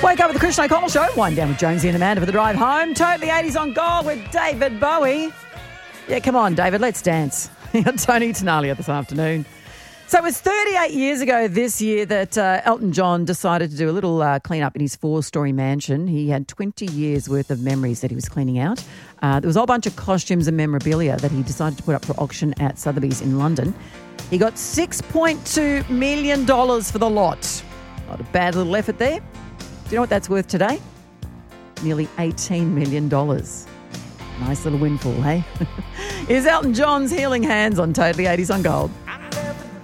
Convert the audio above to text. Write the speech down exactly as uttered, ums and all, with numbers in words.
Wake up with the Christian O'Connell Show. Wind down with Jonesy and Amanda for the drive home. Totally eighties on Gold with David Bowie. Yeah, come on, David, let's dance. Tony Tenalia this afternoon. So it was thirty-eight years ago this year that uh, Elton John decided to do a little uh, clean up in his four-storey mansion. He had twenty years worth of memories that he was cleaning out. Uh, there was a whole bunch of costumes and memorabilia that he decided to put up for auction at Sotheby's in London. He got six point two million dollars for the lot. Not a bad little effort there. Do you know what that's worth today? Nearly eighteen million dollars. Nice little windfall, hey? Here's Elton John's Healing Hands on Totally eighties on Gold.